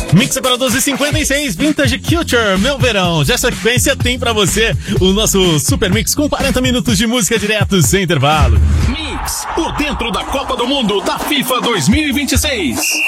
Mix para 12h56, Vintage Culture, meu verão. Já essa sequência tem pra você o nosso Super Mix com 40 minutos de música direto, sem intervalo. Mix, por dentro da Copa do Mundo da FIFA 2026.